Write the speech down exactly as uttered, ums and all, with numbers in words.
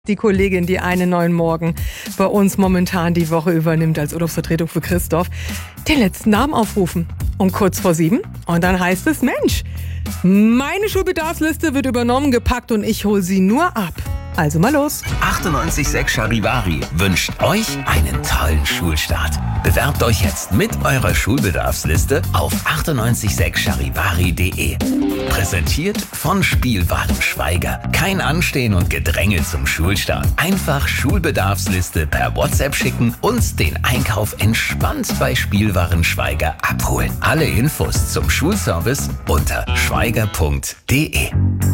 Die Kollegin, die einen neuen Morgen bei uns momentan die Woche übernimmt als Urlaubsvertretung für Christoph, den letzten Namen aufrufen. Und kurz vor sieben. Und dann heißt es, Mensch, meine Schulbedarfsliste wird übernommen, gepackt und ich hole sie nur ab. Also mal los. achtundneunzig Komma sechs Charivari wünscht euch einen tollen Schulstart. Bewerbt euch jetzt mit eurer Schulbedarfsliste auf achtundneunzig Komma sechs charivari punkt de. Präsentiert von Spielwaren Schwaiger. Kein Anstehen und Gedränge zum Schulstart. Einfach Schulbedarfsliste per WhatsApp schicken und den Einkauf entspannt bei Spielwaren Schwaiger abholen. Alle Infos zum Schulservice unter schwaiger punkt de.